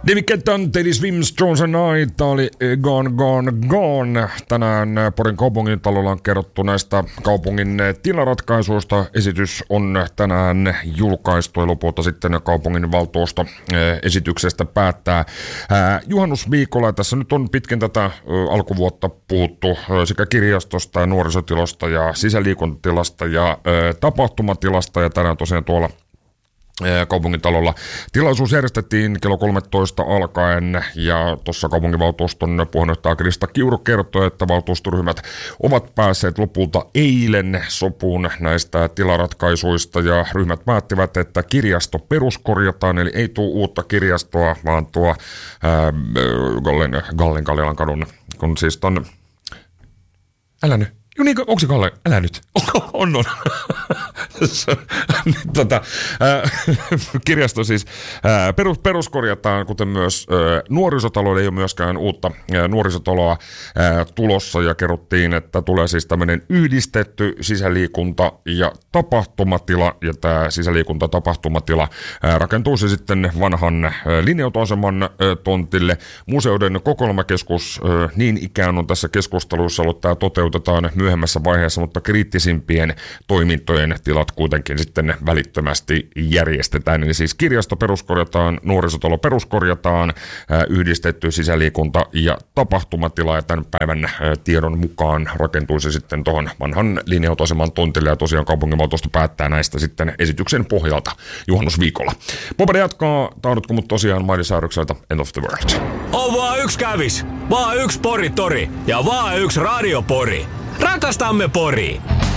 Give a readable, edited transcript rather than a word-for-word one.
David Guettan, Teddy Swims, Jones and I, tää oli Gone, Gone, Gone. Tänään Porin kaupungintalolla on kerrottu näistä kaupungin tilaratkaisuista. Esitys on tänään julkaistu ja lopulta sitten kaupungin valtuusto esityksestä päättää juhannusviikolla. Tässä nyt on pitkin tätä alkuvuotta puhuttu sekä kirjastosta ja nuorisotilasta ja sisäliikuntatilasta ja tapahtumatilasta ja tänään tosiaan tuolla kaupungintalolla. Tilaisuus järjestettiin kello 13 alkaen ja tuossa kaupunginvaltuuston puheenjohtaja Krista Kiuru kertoi, että valtuustoryhmät ovat päässeet lopulta eilen sopuun näistä tilaratkaisuista ja ryhmät päättivät, että kirjasto peruskorjataan, eli ei tule uutta kirjastoa, vaan tuo Gallen Kallialan kadun, kun siis ton, älä nyt. Joo niin, onko se Kalle? Älä nyt. On. Kirjasto siis peruskorjataan, kuten myös nuorisotaloille ei ole myöskään uutta nuorisotaloa tulossa ja kerrottiin, että tulee siis tämmöinen yhdistetty sisäliikunta- ja tapahtumatila ja tämä sisäliikunta-tapahtumatila rakentuisi sitten vanhan linja-autoaseman tontille. Museoiden kokoelmakeskus niin ikään on tässä keskustelussa ollut, tämä toteutetaan myöhemmässä vaiheessa, mutta kriittisimpien toimintojen tilat kuitenkin sitten välittömästi järjestetään. Eli siis kirjasto peruskorjataan, nuorisotalo peruskorjataan, yhdistetty sisäliikunta- ja tapahtumatila ja tämän päivän tiedon mukaan rakentuisi sitten tuohon vanhan linja-autoaseman tontille ja tosiaan kaupunginvaltuusto päättää näistä sitten esityksen pohjalta juhannusviikolla. Popede jatkaa, taudutko mut tosiaan Miley Cyrukselta End of the World. On vaan yksi kävis, vaan yksi poritori ja vaan yksi radiopori. Rakastamme Poria!